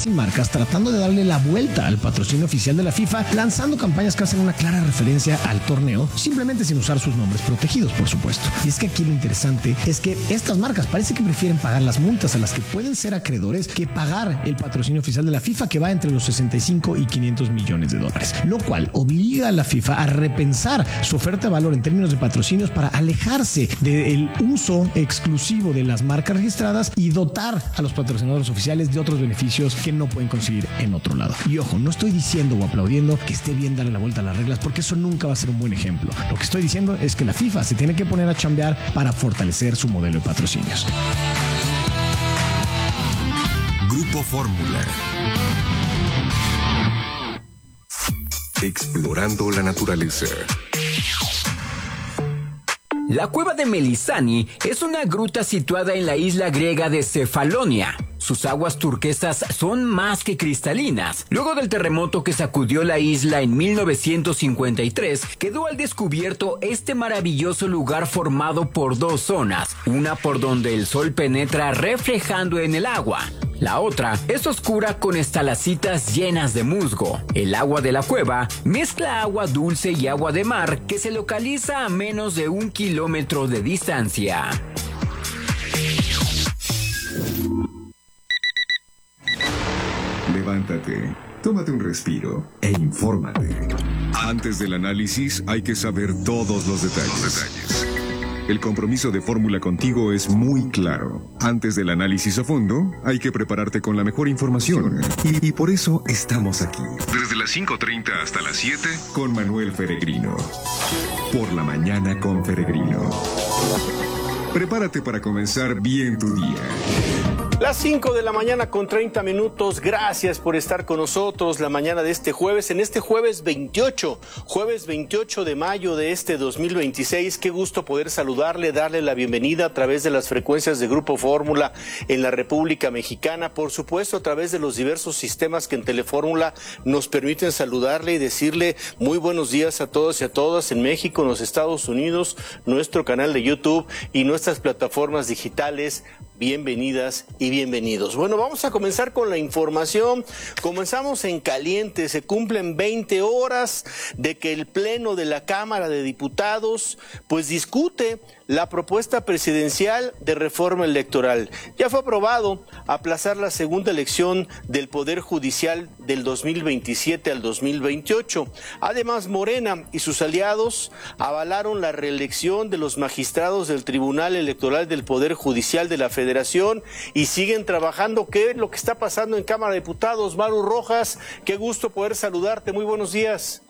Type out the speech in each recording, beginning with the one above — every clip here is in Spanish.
y marcas tratando de darle la vuelta al patrocinio oficial de la FIFA, lanzando campañas que hacen una clara referencia al torneo, simplemente sin usar sus nombres protegidos, por supuesto. Y es que aquí lo interesante es que estas marcas parece que prefieren pagar las multas a las que pueden ser acreedores que pagar el patrocinio oficial de la FIFA, que va entre los 65 y 500 millones de dólares, lo cual obliga a la FIFA a repensar su oferta de valor en términos de patrocinios para alejarse del uso exclusivo de las marcas registradas y dotar a los patrocinadores oficiales de otros beneficios que no pueden conseguir en otro lado. Y ojo, no estoy diciendo o aplaudiendo que esté bien darle la vuelta a las reglas, porque eso nunca va a ser un buen ejemplo. Lo que estoy diciendo es que la FIFA se tiene que poner a chambear para fortalecer su modelo de patrocinios. Grupo Fórmula. Explorando la naturaleza. La cueva de Melisani es una gruta situada en la isla griega de Cefalonia. Sus aguas turquesas son más que cristalinas. Luego del terremoto que sacudió la isla en 1953, quedó al descubierto este maravilloso lugar formado por dos zonas, una por donde el sol penetra reflejando en el agua. La otra es oscura con estalacitas llenas de musgo. El agua de la cueva mezcla agua dulce y agua de mar que se localiza a menos de 1 kilómetro de distancia. Levántate, tómate un respiro e infórmate. Antes del análisis hay que saber todos los detalles. El compromiso de Fórmula contigo es muy claro. Antes del análisis a fondo, hay que prepararte con la mejor información. Y por eso estamos aquí. Desde las 5:30 hasta las 7, con Manuel Feregrino. Por la mañana con Feregrino. Prepárate para comenzar bien tu día. Las 5 de la mañana con 30 minutos. Gracias por estar con nosotros la mañana de este jueves, en este jueves 28 de mayo de este 2026. Qué gusto poder saludarle, darle la bienvenida a través de las frecuencias de Grupo Fórmula en la República Mexicana. Por supuesto, a través de los diversos sistemas que en Telefórmula nos permiten saludarle y decirle muy buenos días a todos y a todas en México, en los Estados Unidos, nuestro canal de YouTube y nuestras plataformas digitales. Bienvenidas y bienvenidos. Bueno, vamos a comenzar con la información. Comenzamos en caliente. Se cumplen 20 horas de que el Pleno de la Cámara de Diputados pues discute la propuesta presidencial de reforma electoral. Ya fue aprobado aplazar la segunda elección del Poder Judicial del 2027 al 2028. Además, Morena y sus aliados avalaron la reelección de los magistrados del Tribunal Electoral del Poder Judicial de la Federación y siguen trabajando. ¿Qué es lo que está pasando en Cámara de Diputados? Maru Rojas, qué gusto poder saludarte. Muy buenos días.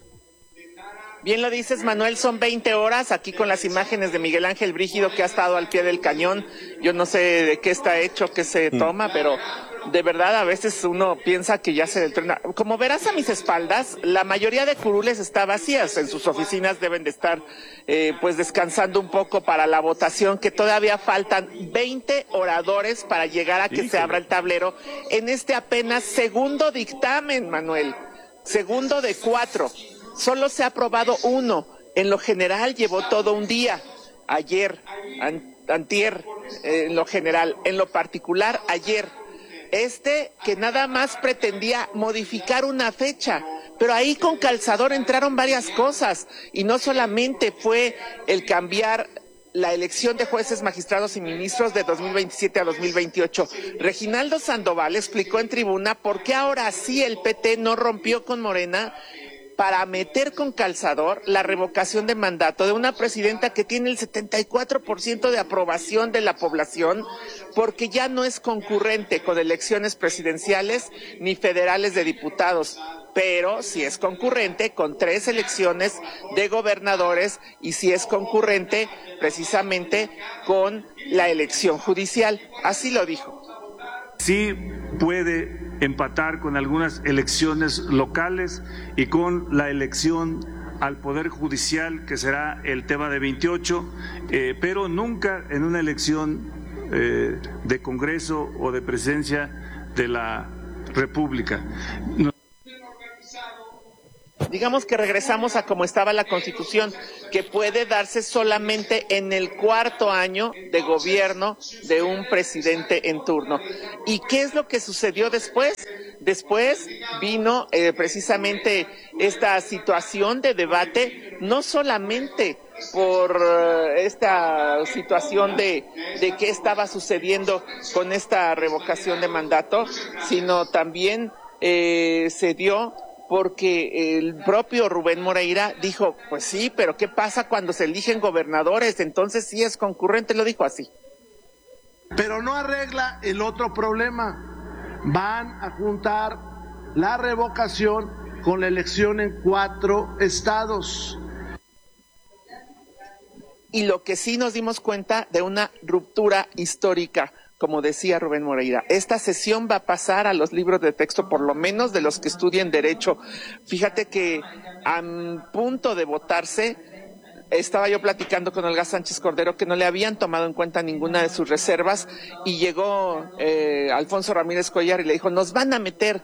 Bien lo dices, Manuel, son 20 horas aquí con las imágenes de Miguel Ángel Brígido, que ha estado al pie del cañón. Yo no sé de qué está hecho, qué se toma, pero de verdad a veces uno piensa que ya se entrena. Como verás a mis espaldas, la mayoría de curules está vacías. En sus oficinas deben de estar pues descansando un poco para la votación, que todavía faltan 20 oradores para llegar a que se abra el tablero en este apenas segundo dictamen, Manuel. Segundo de 4. Solo se ha aprobado uno. En lo general llevó todo un día. Ayer, antier, en lo general. En lo particular, ayer. Que nada más pretendía modificar una fecha. Pero ahí con calzador entraron varias cosas. Y no solamente fue el cambiar la elección de jueces, magistrados y ministros de 2027 a 2028. Reginaldo Sandoval explicó en tribuna por qué ahora sí el PT no rompió con Morena para meter con calzador la revocación de mandato de una presidenta que tiene el 74% de aprobación de la población, porque ya no es concurrente con elecciones presidenciales ni federales de diputados, pero sí es concurrente con 3 elecciones de gobernadores y sí es concurrente precisamente con la elección judicial. Así lo dijo. Sí puede empatar con algunas elecciones locales y con la elección al Poder Judicial, que será el tema de 28, pero nunca en una elección de Congreso o de presidencia de la República. digamos que regresamos a como estaba la Constitución, que puede darse solamente en el 4º año de gobierno de un presidente en turno. ¿Y qué es lo que sucedió después? Después vino precisamente esta situación de debate, no solamente por esta situación de qué estaba sucediendo con esta revocación de mandato, sino también se dio porque el propio Rubén Moreira dijo, pues sí, pero ¿qué pasa cuando se eligen gobernadores? Entonces sí es concurrente, lo dijo así. Pero no arregla el otro problema. Van a juntar la revocación con la elección en 4 estados. Y lo que sí nos dimos cuenta de una ruptura histórica, como decía Rubén Moreira. Esta sesión va a pasar a los libros de texto, por lo menos de los que estudien Derecho. Fíjate que a punto de votarse, estaba yo platicando con Olga Sánchez Cordero que no le habían tomado en cuenta ninguna de sus reservas y llegó Alfonso Ramírez Cuellar y le dijo, nos van a meter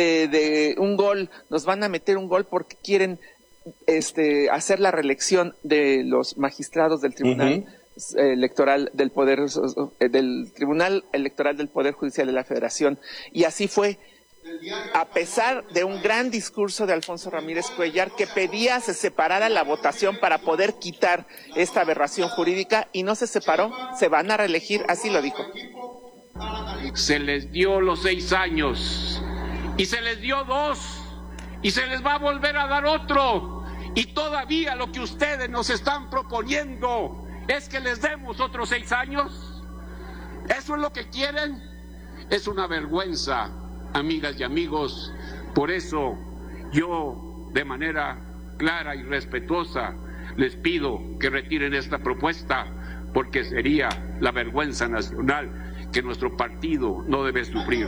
nos van a meter un gol porque quieren hacer la reelección de los magistrados del Tribunal Electoral del Tribunal Electoral del Poder Judicial de la Federación. Y así fue. A pesar de un gran discurso de Alfonso Ramírez Cuellar que pedía se separara la votación para poder quitar esta aberración jurídica, y no se separó, se van a reelegir, así lo dijo. Se les dio los 6 años y se les dio 2 y se les va a volver a dar otro, y todavía lo que ustedes nos están proponiendo es que les demos otros 6 años. ¿Eso es lo que quieren? Es una vergüenza, amigas y amigos. Por eso yo, de manera clara y respetuosa, les pido que retiren esta propuesta, porque sería la vergüenza nacional que nuestro partido no debe sufrir.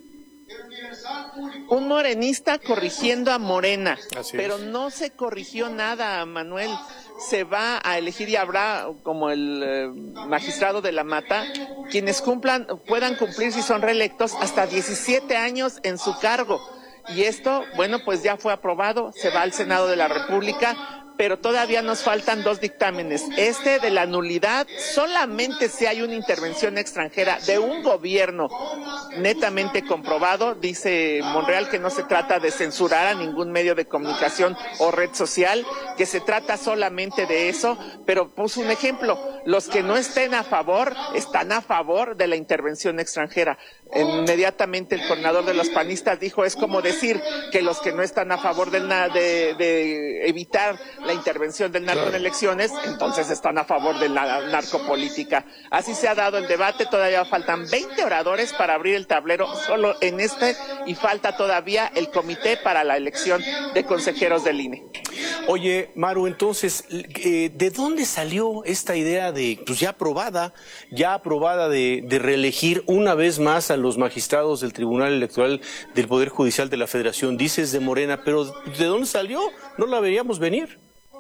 Un morenista corrigiendo a Morena, pero no se corrigió nada, Manuel. Se va a elegir y habrá, como el magistrado de la Mata, quienes puedan cumplir, si son reelectos, hasta 17 años en su cargo. Y esto, bueno, pues ya fue aprobado, se va al Senado de la República, pero todavía nos faltan 2 dictámenes. Este de la nulidad, solamente si hay una intervención extranjera de un gobierno netamente comprobado. Dice Monreal que no se trata de censurar a ningún medio de comunicación o red social, que se trata solamente de eso, pero puso un ejemplo: los que no estén a favor, están a favor de la intervención extranjera. Inmediatamente el coordinador de los panistas dijo, es como decir que los que no están a favor de evitar la intervención del narco en elecciones, entonces están a favor de la narcopolítica. Así se ha dado el debate, todavía faltan 20 oradores para abrir el tablero solo en y falta todavía el comité para la elección de consejeros del INE. Oye, Maru, entonces, ¿de dónde salió esta idea de, pues ya aprobada de reelegir una vez más a los magistrados del Tribunal Electoral del Poder Judicial de la Federación? Dices de Morena, pero ¿de dónde salió? ¿No la veíamos venir?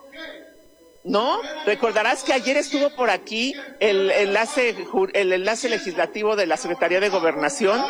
No, recordarás que ayer estuvo por aquí el enlace legislativo de la Secretaría de Gobernación,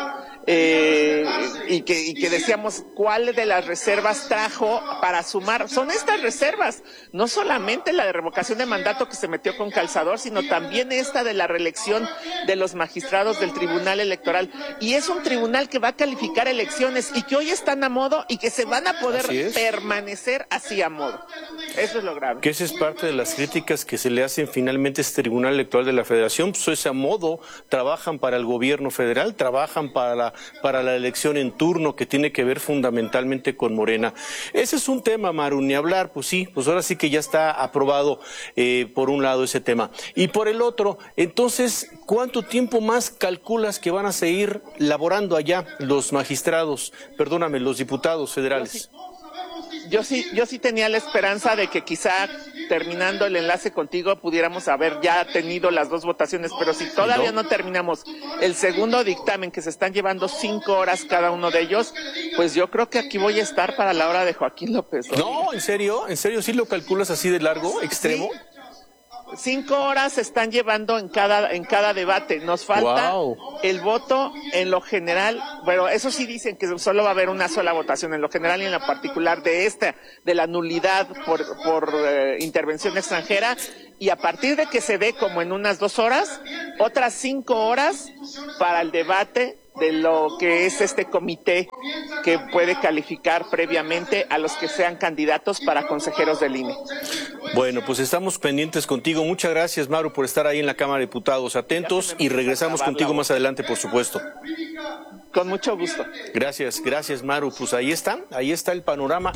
y que decíamos cuál de las reservas trajo para sumar. Son estas reservas, no solamente la de revocación de mandato que se metió con calzador, sino también esta de la reelección de los magistrados del Tribunal Electoral. Y es un tribunal que va a calificar elecciones y que hoy están a modo y que se van a poder permanecer así a modo. Eso es lo grave. Que esa es parte de las críticas que se le hacen finalmente a este Tribunal Electoral de la Federación. Pues ese a modo trabajan para el gobierno federal, trabajan para la elección en turno, que tiene que ver fundamentalmente con Morena. Ese es un tema, Maru, ni hablar. Pues sí, pues ahora sí que ya está aprobado por un lado ese tema. Y por el otro, entonces, ¿cuánto tiempo más calculas que van a seguir laborando allá los magistrados, los diputados federales? Yo sí tenía la esperanza de que quizá terminando el enlace contigo pudiéramos haber ya tenido las 2 votaciones, pero si todavía no terminamos el segundo dictamen, que se están llevando 5 horas cada uno de ellos, pues yo creo que aquí voy a estar para la hora de Joaquín López. No, ¿en serio? ¿En serio sí lo calculas así de largo, extremo? 5 horas se están llevando en cada debate. Nos falta el voto en lo general. Bueno, eso sí dicen que solo va a haber una sola votación en lo general y en lo particular de la nulidad por intervención extranjera. Y a partir de que se dé como en unas 2 horas, otras 5 horas para el debate de lo que es este comité que puede calificar previamente a los que sean candidatos para consejeros del INE. Bueno, pues estamos pendientes contigo. Muchas gracias, Maru, por estar ahí en la Cámara de Diputados. Atentos y regresamos contigo más adelante, por supuesto. Con mucho gusto. Gracias, Maru. Pues ahí está el panorama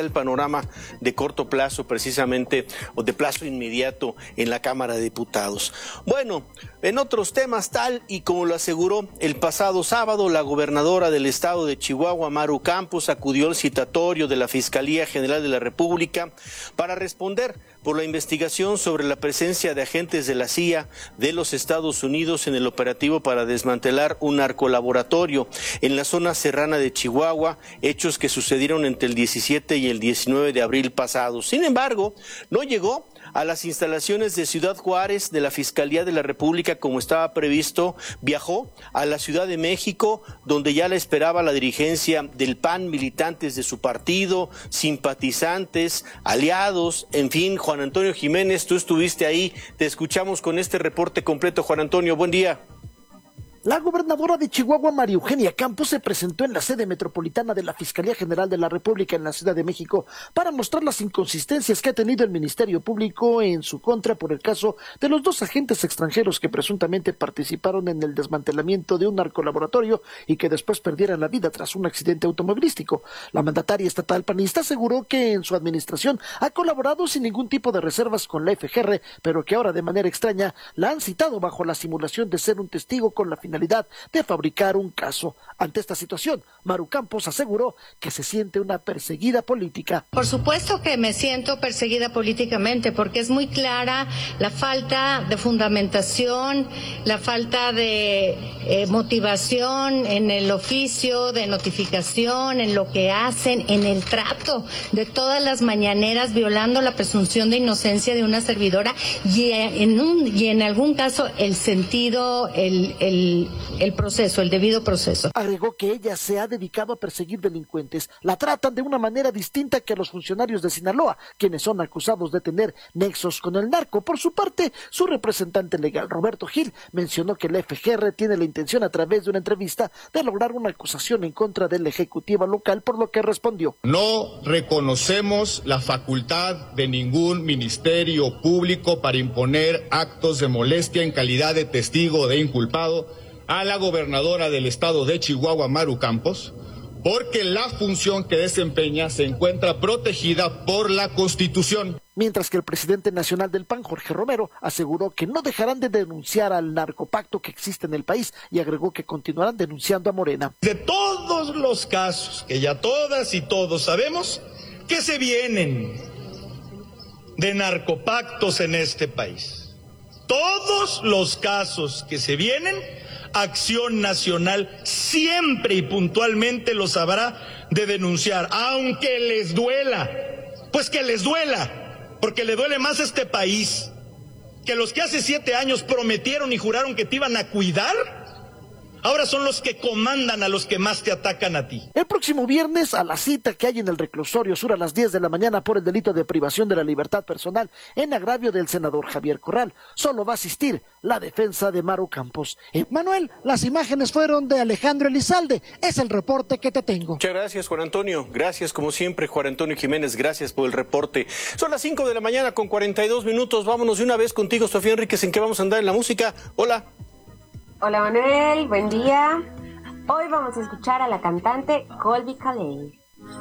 de corto plazo precisamente, o de plazo inmediato en la Cámara de Diputados. Bueno, en otros temas, tal y como lo aseguró el pasado sábado, la gobernadora del estado de Chihuahua, Maru Campos, acudió al citatorio de la Fiscalía General de la República para responder por la investigación sobre la presencia de agentes de la CIA de los Estados Unidos en el operativo para desmantelar un narcolaboratorio en la zona serrana de Chihuahua, hechos que sucedieron entre el 17 y el 19 de abril pasado. Sin embargo, no llegó a las instalaciones de Ciudad Juárez de la Fiscalía de la República como estaba previsto. Viajó a la Ciudad de México, donde ya la esperaba la dirigencia del PAN, militantes de su partido, simpatizantes, aliados, en fin. Juan Antonio Jiménez, tú estuviste ahí, te escuchamos con este reporte completo. Juan Antonio, buen día. La gobernadora de Chihuahua, María Eugenia Campos, se presentó en la sede metropolitana de la Fiscalía General de la República en la Ciudad de México para mostrar las inconsistencias que ha tenido el Ministerio Público en su contra por el caso de los 2 agentes extranjeros que presuntamente participaron en el desmantelamiento de un narcolaboratorio y que después perdieran la vida tras un accidente automovilístico. La mandataria estatal panista aseguró que en su administración ha colaborado sin ningún tipo de reservas con la FGR, pero que ahora de manera extraña la han citado bajo la simulación de ser un testigo con la finalidad de fabricar un caso. Ante esta situación, Maru Campos aseguró que se siente una perseguida política. Por supuesto que me siento perseguida políticamente porque es muy clara la falta de fundamentación, la falta de motivación en el oficio, de notificación, en lo que hacen, en el trato de todas las mañaneras, violando la presunción de inocencia de una servidora y en algún caso el sentido, el proceso, el debido proceso. Agregó que ella se ha dedicado a perseguir delincuentes. La tratan de una manera distinta que a los funcionarios de Sinaloa, quienes son acusados de tener nexos con el narco. Por su parte, su representante legal, Roberto Gil, mencionó que la FGR tiene la intención a través de una entrevista de lograr una acusación en contra de la ejecutiva local, por lo que respondió: no reconocemos la facultad de ningún ministerio público para imponer actos de molestia en calidad de testigo o de inculpado a la gobernadora del estado de Chihuahua, Maru Campos, porque la función que desempeña se encuentra protegida por la Constitución. Mientras que el presidente nacional del PAN, Jorge Romero, aseguró que no dejarán de denunciar al narcopacto que existe en el país y agregó que continuarán denunciando a Morena. De todos los casos que ya todas y todos sabemos que se vienen de narcopactos en este país, todos los casos que se vienen, Acción Nacional siempre y puntualmente los habrá de denunciar, aunque les duela, pues que les duela, porque le duele más a este país que los que hace 7 años prometieron y juraron que te iban a cuidar, ahora son los que comandan a los que más te atacan a ti. El próximo viernes, a la cita que hay en el reclusorio sur a las 10 de la mañana por el delito de privación de la libertad personal en agravio del senador Javier Corral, solo va a asistir la defensa de Maru Campos. Manuel, las imágenes fueron de Alejandro Elizalde. Es el reporte que te tengo. Muchas gracias, Juan Antonio. Gracias, como siempre, Juan Antonio Jiménez. Gracias por el reporte. Son las 5 de la mañana con 42 minutos. Vámonos de una vez contigo, Sofía Enríquez. ¿En qué vamos a andar en la música? Hola. Hola Manuel, buen día. Hoy vamos a escuchar a la cantante Colby Calais.